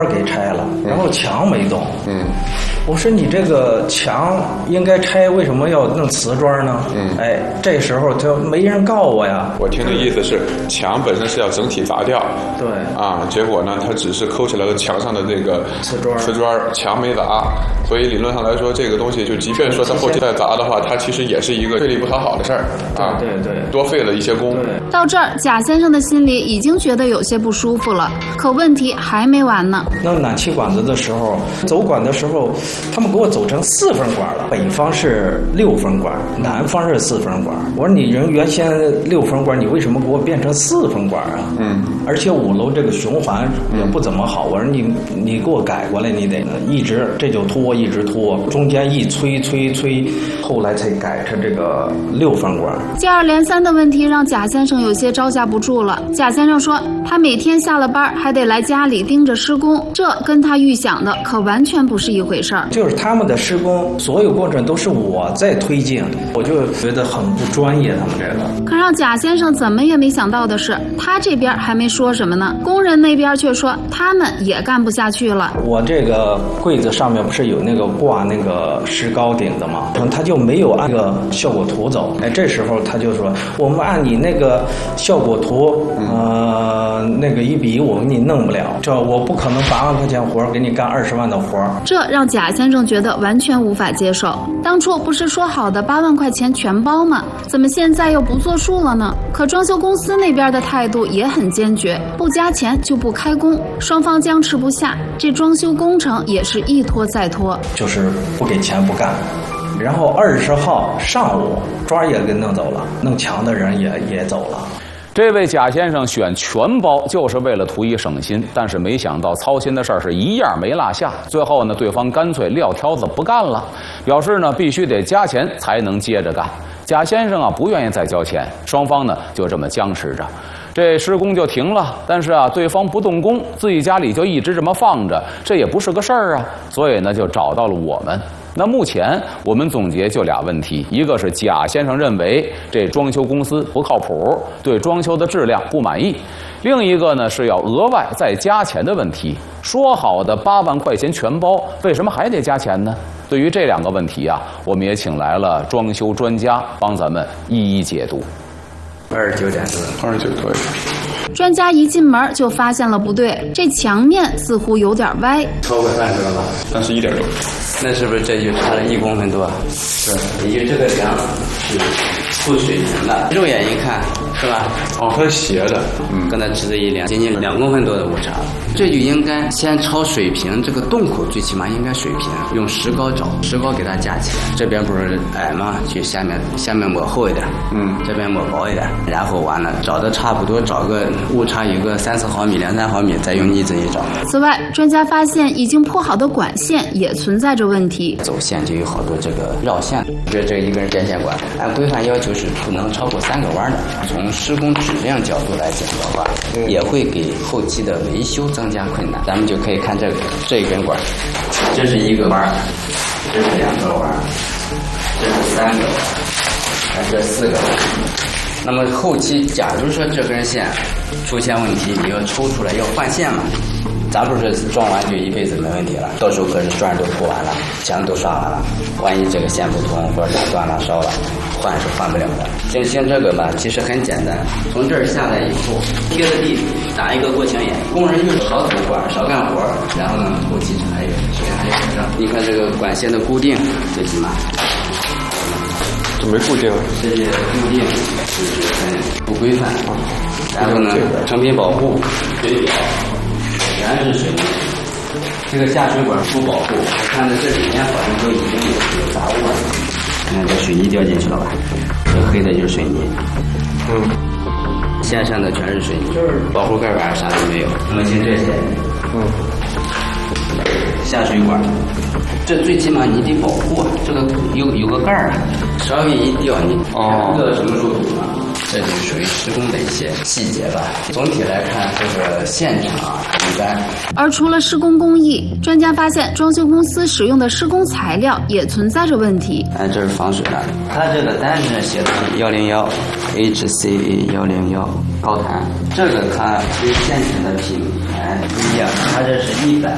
给拆了，然后墙没动。我说你这个墙应该拆，为什么要弄瓷砖呢？这时候他没人告我呀。 我听的意思是，墙本身是要整体砸掉， 对啊，结果呢，他只是抠起来了墙上的这个瓷砖，墙没砸，所以理论上来说，这个东西就即便说他后期再砸的话，它其实也是一个费力不讨好的事儿啊， 对， 多费了一些工。 到这儿，贾先生的心里已经觉得有些不舒服了，可问题还没完呢。 弄暖气管子的时候，走管的时候，他们给我走成4分管了，北方是6分管，南方是4分管。我说你人原先6分管，你为什么给我变成4分管啊？而且5楼这个循环也不怎么好。我说你给我改过来，你得一直这就拖，一直拖，中间一催，后来才改成这个6分管。 接二连三的问题让贾先生有些招架不住了。贾先生说，他每天下了班还得来家里盯着施工，这跟他预想的可完全不是一回事儿。 就是他们的施工所有过程都是我在推进，我就觉得很不专业。他们这个， 可让贾先生怎么也没想到的是，他这边还没说什么呢，工人那边却说他们也干不下去了。 我这个柜子上面不是有那个挂那个石膏顶的吗？他就没有按那个效果图走。这时候他就说，我们按你那个效果图，那个1比1我给你弄不了，这我不可能8万块钱活给你干20万的活。 这让贾先生觉得完全无法接受。当初不是说好的8万块钱全包吗？怎么现在又不作数了呢？可装修公司那边的态度也很坚决，不加钱就不开工，双方僵持不下，这装修工程也是一拖再拖， 就是不给钱不干。然后20号上午砖也给弄走了，弄墙的人也走了。 这位贾先生选全包就是为了图一省心，但是没想到操心的事儿是一样没落下。最后呢，对方干脆撂挑子不干了，表示呢必须得加钱才能接着干。贾先生不愿意再交钱，双方呢就这么僵持着，这施工就停了。但是对方不动工，自己家里就一直这么放着，这也不是个事儿啊。所以呢就找到了我们。那目前我们总结就俩问题，一个是贾先生认为这装修公司不靠谱，对装修的质量不满意；另一个呢是要额外再加钱的问题。说好的8万块钱全包，为什么还得加钱呢？对于这2个问题我们也请来了装修专家帮咱们一一解读。 29点多，29 可以。 专家一进门就发现了不对，这墙面似乎有点歪， 超过30了吧 ？31点多。 那是不是这就差了1公分多？是，也就这个梁是不水平的，肉眼一看是吧？ 它是斜的， 跟它直的一量，仅仅2公分多的误差，这就应该先朝水平，这个洞口最起码应该水平，用石膏找，石膏给它架起来，这边不是矮吗？去下面抹厚一点，这边抹薄一点，然后完了找的差不多，找个误差有个3-4毫米、2-3毫米，再用腻子一找。 此外，专家发现已经铺好的管线也存在着问题， 走线就有好多这个绕线，这一根电线管，按规范要求是不能超过3个弯的。从施工质量角度来讲的话，也会给后期的维修增加困难。咱们就可以看这一根管，这是1个弯，这是2个弯，这是3个弯，这4个弯。那么后期假如说这根线出现问题，你要抽出来要换线嘛，咱不是装完就一辈子没问题了，到时候可是砖都铺完了，墙都刷完了，万一这个线不通或者打断了烧了，换是换不了的。像这个吧，其实很简单，从这儿下来以后贴着地打一个过墙眼，工人就少走管少干活，然后呢后期还有你看这个管线的固定最起码这没固定， 这些固定就是很不规范。然后呢，成品保护水表全是水泥，这个下水管不保护，我看着这里面好像都已经有杂物了。你看这水泥掉进去了吧？这黑的就是水泥。线上的全是水泥，就是保护盖板啥都没有。摸清这些。下水管，这最起码你得保护啊，这个有个盖儿啊，稍微一掉你不知道什么时候堵了。这就属于施工的一些细节吧。总体来看，这个现场一般。 而除了施工工艺，专家发现装修公司使用的施工材料也存在着问题。 这是防水的，它这个单子写的是101 HCA 101高弹，这个它跟现成的品牌不一样，它这是100